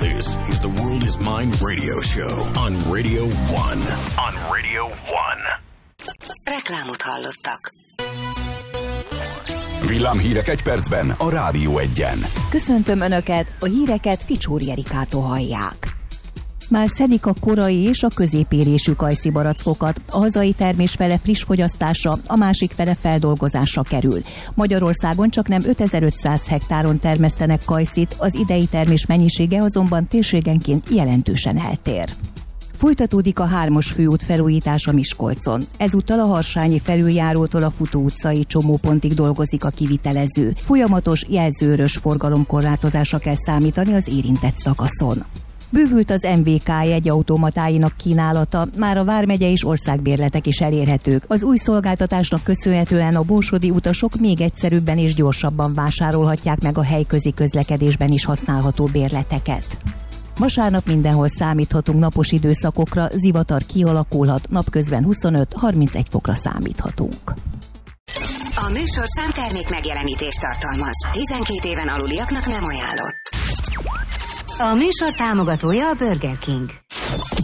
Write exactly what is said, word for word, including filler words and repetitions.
This is the World is Mine radio show on Radio One. On Radio One. Reklámot hallottak. Villámhírek egy percben a Rádió Egyen. Köszöntöm Önöket, a híreket Ficsóri Erikától hallják. Már szedik a korai és a középérésű kajszibarackokat, a hazai termés fele friss fogyasztásra, a másik fele feldolgozásra kerül. Magyarországon csaknem ötezer-ötszáz hektáron termesztenek kajszit, az idei termés mennyisége azonban térségenként jelentősen eltér. Folytatódik a hármas főút felújítása Miskolcon. Ezúttal a Harsányi felüljárótól a Futó utcai csomópontig dolgozik a kivitelező. Folyamatos jelzőrös forgalomkorlátozásra kell számítani az érintett szakaszon. Bővült az em vé ká jegyautomatáinak kínálata, már a vármegye és országbérletek is elérhetők. Az új szolgáltatásnak köszönhetően a borsodi utasok még egyszerűbben és gyorsabban vásárolhatják meg a helyközi közlekedésben is használható bérleteket. Vasárnap mindenhol számíthatunk napos időszakokra, zivatar kialakulhat, napközben huszonöt-harmincegy fokra számíthatunk. A műsorszám termék megjelenítést tartalmaz. tizenkét éven aluliaknak nem ajánlott. A műsor támogatója a Burger King.